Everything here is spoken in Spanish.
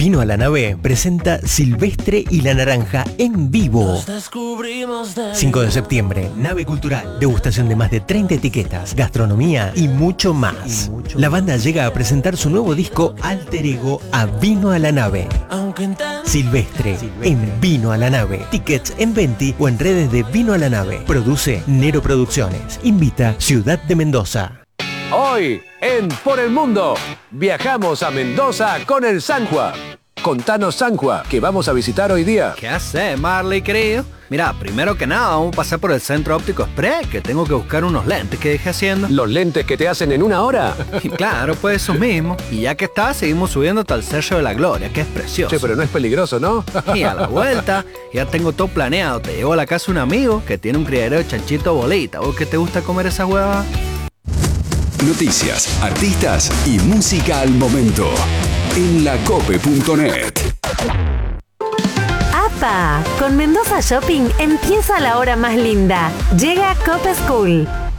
Vino a la Nave presenta Silvestre y la Naranja en vivo. 5 de septiembre, Nave Cultural, degustación de más de 30 etiquetas, gastronomía y mucho más. La banda llega a presentar su nuevo disco Alter Ego a Vino a la Nave. Silvestre en Vino a la Nave. Tickets en Venti o en redes de Vino a la Nave. Produce Nero Producciones. Invita Ciudad de Mendoza. Hoy, en Por el Mundo, viajamos a Mendoza con el Sanjua. Contanos, Sanjua, que vamos a visitar hoy día. ¿Qué hace, Marley, querido? Mira, primero que nada, vamos a pasar por el Centro Óptico Express, que tengo que buscar unos lentes que dejé haciendo. ¿Los lentes que te hacen en una hora? Y claro, pues esos mismos. Y ya que está, seguimos subiendo hasta el Cerro de la Gloria, que es precioso. Che, pero no es peligroso, ¿no? Y a la vuelta, ya tengo todo planeado. Te llevo a la casa de un amigo que tiene un criadero de chanchito bolita. ¿Vos que te gusta comer esa hueva? Noticias, artistas y música al momento en lacope.net. ¡Apa! Con Mendoza Shopping empieza la hora más linda. Llega Cope School.